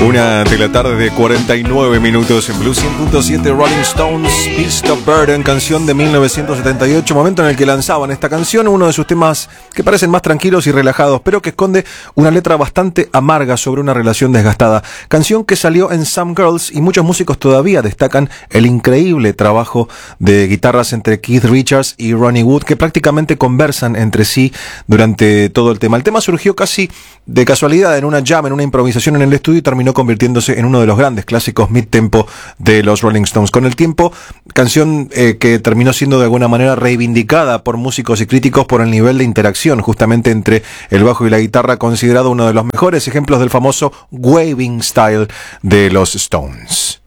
Una de la tarde de 49 minutos en Blue 100.7. Rolling Stones, Beast of Burden, canción de 1978, momento en el que lanzaban esta canción, uno de sus temas que parecen más tranquilos y relajados, pero que esconde una letra bastante amarga sobre una relación desgastada. Canción que salió en Some Girls, y muchos músicos todavía destacan el increíble trabajo de guitarras entre Keith Richards y Ronnie Wood, que prácticamente conversan entre sí durante todo el tema. El tema surgió casi de casualidad en una jam, en una improvisación en el estudio, y terminó convirtiéndose en uno de los grandes clásicos mid-tempo de los Rolling Stones. Con el tiempo, canción que terminó siendo de alguna manera reivindicada por músicos y críticos por el nivel de interacción justamente entre el bajo y la guitarra, considerado uno de los mejores ejemplos del famoso waving style de los Stones.